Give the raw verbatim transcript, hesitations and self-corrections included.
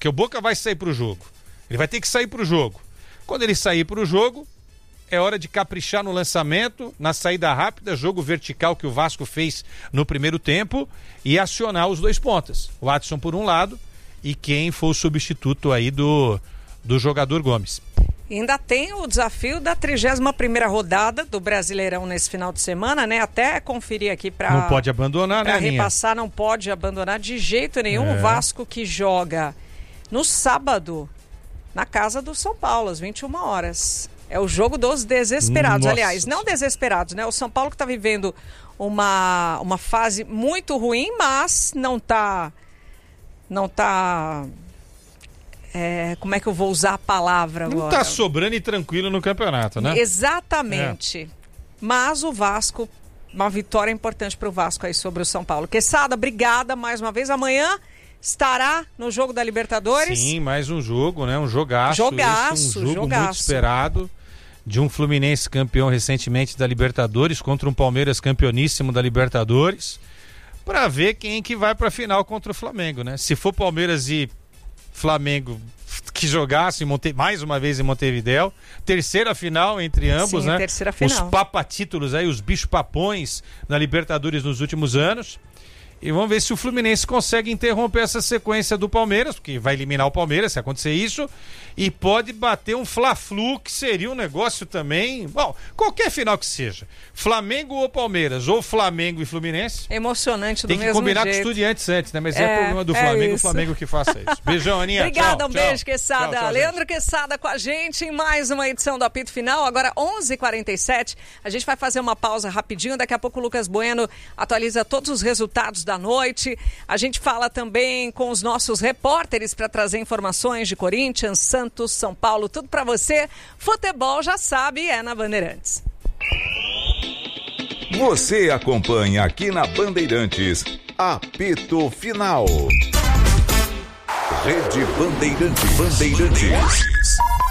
porque o Boca vai sair pro jogo. Ele vai ter que sair pro jogo. Quando ele sair pro jogo, é hora de caprichar no lançamento, na saída rápida, jogo vertical que o Vasco fez no primeiro tempo e acionar os dois pontas. O Adson por um lado e quem for o substituto aí do, do jogador Gomes. Ainda tem o desafio da trigésima primeira rodada do Brasileirão nesse final de semana, né? Até conferir aqui para Não pode abandonar, né, Para Aninha? repassar, não pode abandonar de jeito nenhum. É. O Vasco que joga no sábado na casa do São Paulo, às vinte e uma horas. É o jogo dos desesperados. Nossa. Aliás, não desesperados, né? O São Paulo que está vivendo uma, uma fase muito ruim, mas não está... Não está... É, como é que eu vou usar a palavra agora? Não tá sobrando e tranquilo no campeonato, né? Exatamente. É. Mas o Vasco, uma vitória importante para o Vasco aí sobre o São Paulo. Quesada, obrigada mais uma vez. Amanhã estará no jogo da Libertadores. Sim, mais um jogo, né? Um jogaço. Jogaço, esse, um jogo jogaço. muito esperado de um Fluminense campeão recentemente da Libertadores contra um Palmeiras campeoníssimo da Libertadores, para ver quem que vai para a final contra o Flamengo, né? Se for Palmeiras e Flamengo que jogasse em Monte... mais uma vez em Montevidéu, terceira final entre ambos, Sim, né? terceira final. Os papatítulos aí, os bichos papões na Libertadores nos últimos anos. E vamos ver se o Fluminense consegue interromper essa sequência do Palmeiras, porque vai eliminar o Palmeiras se acontecer isso, e pode bater um Fla-Flu, que seria um negócio também... Bom, qualquer final que seja, Flamengo ou Palmeiras, ou Flamengo e Fluminense... Emocionante do tem que mesmo combinar jeito. com Estudiantes antes, né? Mas é, É, problema do é Flamengo, o isso. Flamengo que faça isso. Beijão, Aninha. Obrigada, tchau, um tchau. beijo, Quesada. Tchau, tchau, Leandro gente. Quesada com a gente em mais uma edição do Apito Final. Agora onze e quarenta e sete. A gente vai fazer uma pausa rapidinho. Daqui a pouco o Lucas Bueno atualiza todos os resultados da noite. A gente fala também com os nossos repórteres para trazer informações de Corinthians, Santos, São Paulo, tudo para você. Futebol, já sabe, é na Bandeirantes. Você acompanha aqui na Bandeirantes, Apito Final. Rede Bandeirantes. Bandeirantes.